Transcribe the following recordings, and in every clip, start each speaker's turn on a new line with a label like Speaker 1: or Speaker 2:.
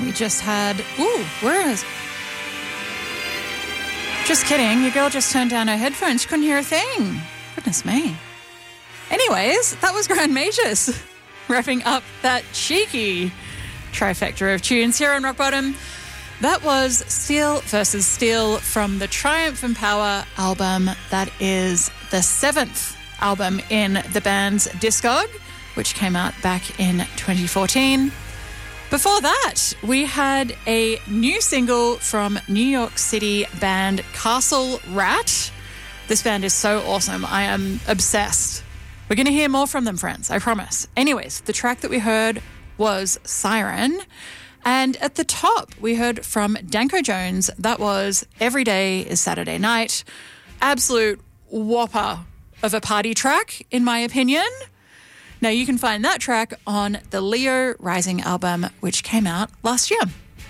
Speaker 1: We just had... Ooh, where is... Just kidding. Your girl just turned down her headphones. She couldn't hear a thing. Goodness me. Anyways, that was Grand Magus. Wrapping up that cheeky trifecta of tunes here on Rock Bottom. That was Steel vs. Steel from the Triumph and Power album. That is the 7th album in the band's discog, which came out back in 2014. Before that, we had a new single from New York City band Castle Rat. This band is so awesome. I am obsessed. We're going to hear more from them, friends, I promise. Anyways, the track that we heard was Siren. And at the top, we heard from Danko Jones. That was Every Day is Saturday Night. Absolute whopper of a party track, in my opinion. Now, you can find that track on the Leo Rising album, which came out last year.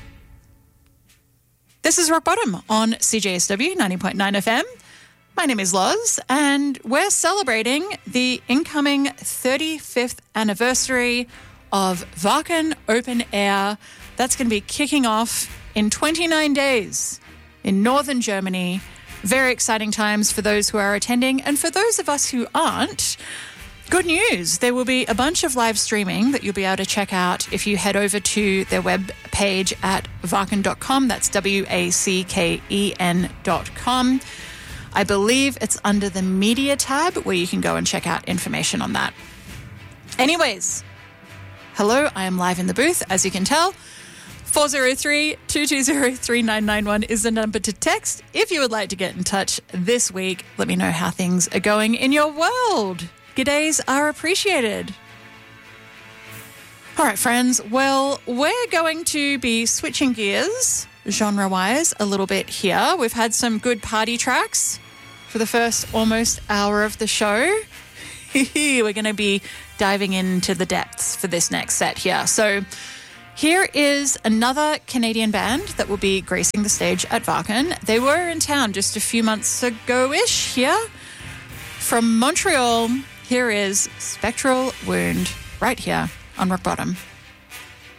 Speaker 1: This is Rock Bottom on CJSW 90.9 FM. My name is Loz, and we're celebrating the incoming 35th anniversary of Wacken Open Air. That's going to be kicking off in 29 days in northern Germany. Very exciting times for those who are attending, and for those of us who aren't, good news. There will be a bunch of live streaming that you'll be able to check out if you head over to their web page at wacken.com. That's WACKEN.com. I believe it's under the media tab where you can go and check out information on that. Anyways, hello, I am live in the booth, as you can tell. 403-220-3991 is the number to text if you would like to get in touch this week. Let me know how things are going in your world. G'days are appreciated. All right, friends. Well, we're going to be switching gears genre-wise a little bit here. We've had some good party tracks for the first almost hour of the show. We're going to be diving into the depths for this next set here. So here is another Canadian band that will be gracing the stage at Wacken. They were in town just a few months ago-ish here. From Montreal, here is Spectral Wound right here on Rock Bottom.